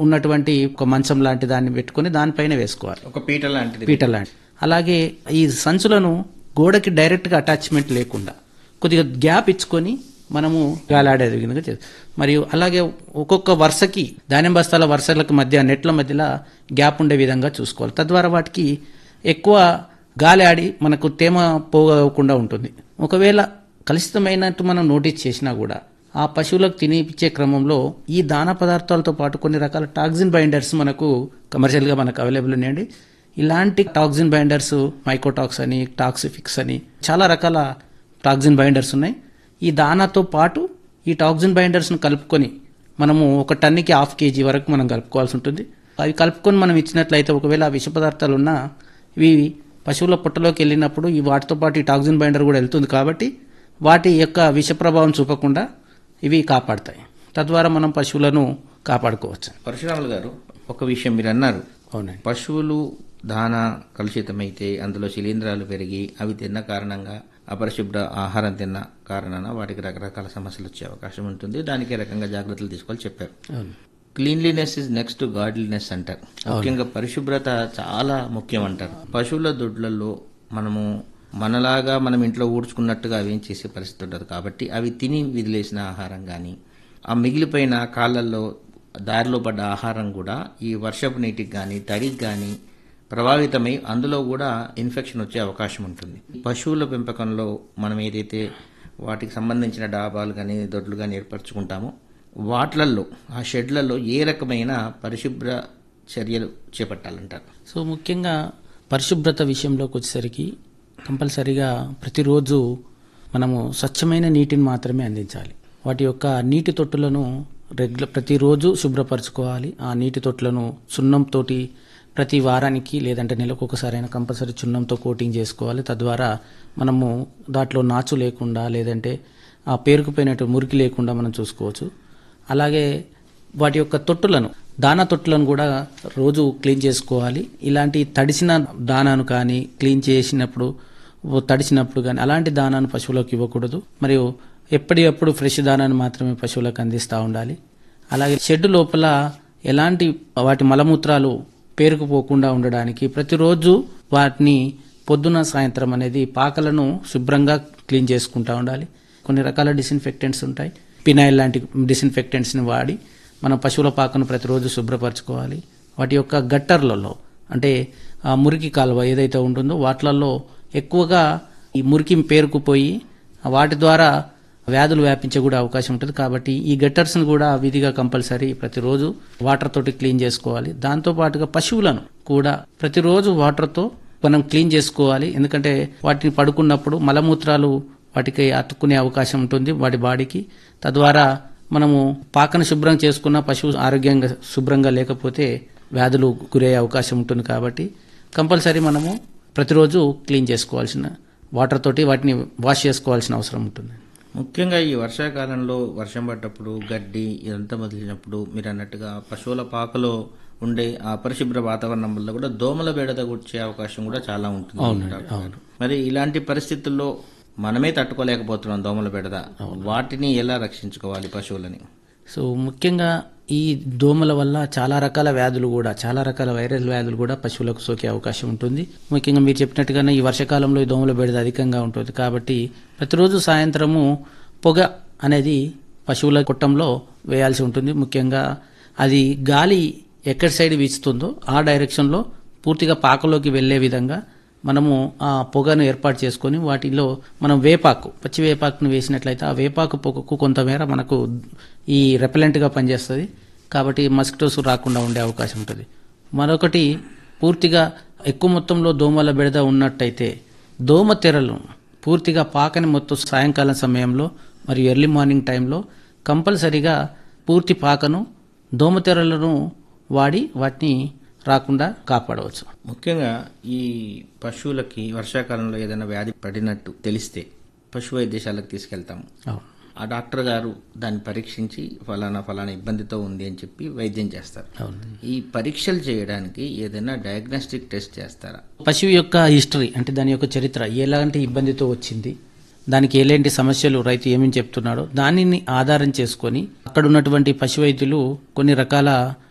ఉన్నటువంటి ఒక మంచం లాంటి దాన్ని పెట్టుకుని దానిపైన వేసుకోవాలి, ఒక పీట లాంటిది. పీట లాంటి. అలాగే ఈ సంచులను గోడకి డైరెక్ట్గా అటాచ్మెంట్ లేకుండా కొద్దిగా గ్యాప్ ఇచ్చుకొని మనము గాలాడే విధంగా చేస్తాం. మరియు అలాగే ఒక్కొక్క వరుసకి ధాన్యం బస్తాల వరుసలకు మధ్య నెట్ల మధ్యలో గ్యాప్ ఉండే విధంగా చూసుకోవాలి. తద్వారా వాటికి ఎక్కువ గాలి ఆడి మనకు తేమ పోగకుండా ఉంటుంది. ఒకవేళ కలుషితమైనట్టు మనం నోటీస్ చేసినా కూడా ఆ పశువులకు తినిపించే క్రమంలో ఈ దానా పదార్థాలతో పాటు కొన్ని రకాల టాక్సిన్ బైండర్స్ మనకు కమర్షియల్గా మనకు అవైలబుల్ ఉన్నాయండి. ఇలాంటి టాక్సిన్ బైండర్స్ మైకోటాక్స్ అని, టాక్సిఫిక్స్ అని చాలా రకాల టాక్సిన్ బైండర్స్ ఉన్నాయి. ఈ దానాతో పాటు ఈ టాక్సిన్ బైండర్స్ను కలుపుకొని మనము ఒక టన్నుకి 1/2 kg వరకు మనం కలుపుకోవాల్సి ఉంటుంది. అవి కలుపుకొని మనం ఇచ్చినట్లయితే ఒకవేళ ఆ విష పదార్థాలు ఉన్నా ఇవి పశువుల పొట్టలోకి వెళ్ళినప్పుడు ఈ వాటితో పాటు ఈ టాక్సిన్ బైండర్ కూడా వెళ్తుంది కాబట్టి వాటి యొక్క విష ప్రభావం చూపకుండా ఇవి కాపాడతాయి. తద్వారా మనం పశువులను కాపాడుకోవచ్చు. పరశురాములు గారు, ఒక విషయం మీరు అన్నారు, అవునండి, పశువులు దానా కలుషితమైతే అందులో శిలీంధ్రాలు పెరిగి అవి తిన్న కారణంగా అపరిశుభ్ర ఆహారం తిన్న కారణాన వాటికి రకరకాల సమస్యలు వచ్చే అవకాశం ఉంటుంది. దానికి రకంగా జాగ్రత్తలు తీసుకోవాలి చెప్పారు. Cleanliness is next to godliness అంటారు. ముఖ్యంగా పరిశుభ్రత చాలా ముఖ్యం అంటారు. పశువుల దొడ్లలో మనము మనలాగా మనం ఇంట్లో ఊడ్చుకున్నట్టుగా అవి ఏం చేసే పరిస్థితి ఉండదు కాబట్టి అవి తిని విదిలేసిన ఆహారం కానీ ఆ మిగిలిపోయిన కాళ్ళల్లో దారిలో పడ్డ ఆహారం కూడా ఈ వర్షపు నీటికి కానీ తడికి కానీ ప్రభావితమై అందులో కూడా ఇన్ఫెక్షన్ వచ్చే అవకాశం ఉంటుంది. పశువుల పెంపకంలో మనం ఏదైతే వాటికి సంబంధించిన డాబాలు కానీ దొడ్లు కానీ ఏర్పరచుకుంటామో వాట్లల్లో ఆ షెడ్లలో ఏ రకమైన పరిశుభ్ర చర్యలు చేపట్టాలంటారు? సో ముఖ్యంగా పరిశుభ్రత విషయంలోకి వచ్చేసరికి కంపల్సరీగా ప్రతిరోజు మనము స్వచ్ఛమైన నీటిని మాత్రమే అందించాలి. వాటి యొక్క నీటి తొట్టులను ప్రతిరోజు శుభ్రపరచుకోవాలి. ఆ నీటి తొట్టులను సున్నంతోటి ప్రతి వారానికి లేదంటే నెలకు ఒకసారైనా కంపల్సరీ చున్నంతో కోటింగ్ చేసుకోవాలి. తద్వారా మనము దాంట్లో నాచు లేకుండా లేదంటే ఆ పేరుకుపోయినట్టు మురికి లేకుండా మనం చూసుకోవచ్చు. అలాగే వాటి యొక్క తొట్టులను దానా తొట్టులను కూడా రోజు క్లీన్ చేసుకోవాలి. ఇలాంటి తడిసిన దానాను కానీ క్లీన్ చేసినప్పుడు తడిసినప్పుడు కానీ అలాంటి దానాను పశువులకు ఇవ్వకూడదు. మరియు ఎప్పటికప్పుడు ఫ్రెష్ దానాన్ని మాత్రమే పశువులకు అందిస్తూ ఉండాలి. అలాగే షెడ్ లోపల ఎలాంటి వాటి మలమూత్రాలు పేరుకుపోకుండా ఉండడానికి ప్రతిరోజు వాటిని పొద్దున సాయంత్రం అనేది పాకలను శుభ్రంగా క్లీన్ చేసుకుంటూ ఉండాలి. కొన్ని రకాల డిస్ఇన్ఫెక్టెంట్స్ ఉంటాయి. పినాయిల్ లాంటి డిస్ఇన్ఫెక్టెంట్స్ని వాడి మనం పశువుల పాకను ప్రతిరోజు శుభ్రపరచుకోవాలి. వాటి యొక్క గట్టర్లలో అంటే ఆ మురికి కాలువ ఏదైతే ఉంటుందో వాటిలలో ఎక్కువగా ఈ మురికి పేరుకుపోయి వాటి ద్వారా వ్యాధులు వ్యాపించే కూడా అవకాశం ఉంటుంది. కాబట్టి ఈ గట్టర్స్ను కూడా విధిగా కంపల్సరీ ప్రతిరోజు వాటర్ తోటి క్లీన్ చేసుకోవాలి. దాంతోపాటుగా పశువులను కూడా ప్రతిరోజు వాటర్తో మనం క్లీన్ చేసుకోవాలి. ఎందుకంటే వాటిని పడుకున్నప్పుడు మలమూత్రాలు వాటికి అతుక్కునే అవకాశం ఉంటుంది వాటి బాడీకి. తద్వారా మనము పాకను శుభ్రం చేసుకున్న పశువు ఆరోగ్యంగా శుభ్రంగా లేకపోతే వ్యాధులు గురయ్యే అవకాశం ఉంటుంది. కాబట్టి కంపల్సరీ మనము ప్రతిరోజు క్లీన్ చేసుకోవాల్సిన వాటర్ తోటి వాటిని వాష్ చేసుకోవాల్సిన అవసరం ఉంటుంది. ముఖ్యంగా ఈ వర్షాకాలంలో వర్షం పడ్డప్పుడు గడ్డి ఇదంతా వదిలినప్పుడు మీరు అన్నట్టుగా పశువుల పాకలో ఉండే ఆ అపరిశుభ్ర వాతావరణం వల్ల కూడా దోమల బెడద వచ్చే అవకాశం కూడా చాలా ఉంటుంది. మరి ఇలాంటి పరిస్థితుల్లో మనమే తట్టుకోలేకపోతున్నాం దోమల బెడద. వాటిని ఎలా రక్షించుకోవాలి పశువులని? సో ముఖ్యంగా ఈ దోమల వల్ల చాలా రకాల వ్యాధులు కూడా చాలా రకాల వైరల్ వ్యాధులు కూడా పశువులకు సోకే అవకాశం ఉంటుంది. ముఖ్యంగా మీరు చెప్పినట్టుగానే ఈ వర్షాకాలంలో ఈ దోమల బెడద అధికంగా ఉంటుంది. కాబట్టి ప్రతిరోజు సాయంత్రము పొగ అనేది పశువుల కొట్టంలో వేయాల్సి ఉంటుంది. ముఖ్యంగా అది గాలి ఎక్కడి సైడ్ వీచుతుందో ఆ డైరెక్షన్లో పూర్తిగా పాకలోకి వెళ్లే విధంగా మనము ఆ పొగను ఏర్పాటు చేసుకొని వాటిలో మనం వేపాకు పచ్చి వేపాకును వేసినట్లయితే ఆ వేపాకు పొగకు కొంతమేర మనకు ఈ రెపెలెంట్గా పనిచేస్తుంది. కాబట్టి మస్కిటోస్ రాకుండా ఉండే అవకాశం ఉంటుంది. మరొకటి పూర్తిగా ఎక్కువ మొత్తంలో దోమల బెడద ఉన్నట్టయితే దోమ తెరలు పూర్తిగా పాకని మొత్తం సాయంకాలం సమయంలో మరియు ఎర్లీ మార్నింగ్ టైంలో కంపల్సరీగా పూర్తి పాకను దోమ తెరలను వాడి వాటిని రాకుండా కాపాడవచ్చు. ముఖ్యంగా ఈ పశువులకి వర్షాకాలంలో ఏదైనా వ్యాధి పడినట్టు తెలిస్తే పశు వైద్యశాలకు తీసుకెళ్తాము. ఆ డాక్టర్ గారు దాన్ని పరీక్షించి ఫలానా ఇబ్బందితో ఉంది అని చెప్పి వైద్యం చేస్తారు. ఈ పరీక్షలు చేయడానికి ఏదైనా డయాగ్నోస్టిక్ టెస్ట్ చేస్తారా? పశువు యొక్క హిస్టరీ అంటే దాని యొక్క చరిత్ర ఎలాంటి ఇబ్బందితో వచ్చింది, దానికి ఎలాంటి సమస్యలు రైతు ఏమేమి చెప్తున్నాడో దానిని ఆధారం చేసుకొని అక్కడ ఉన్నటువంటి పశు వైద్యులు కొన్ని రకాల